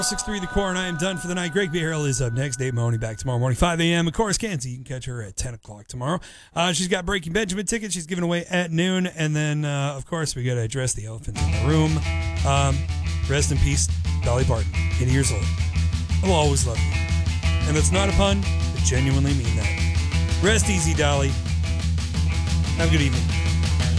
6-3 The Core, and I am done for the night. Greg Beharrell is up next. Dave Mahoney back tomorrow morning, 5 a.m. Of course, Kenzie, you can catch her at 10 o'clock tomorrow. She's got Breaking Benjamin tickets she's giving away at noon. And then, of course, we got to address the elephant in the room. Rest in peace, Dolly Parton, 80 years old. I will always love you. And that's not a pun. I genuinely mean that. Rest easy, Dolly. Have a good evening.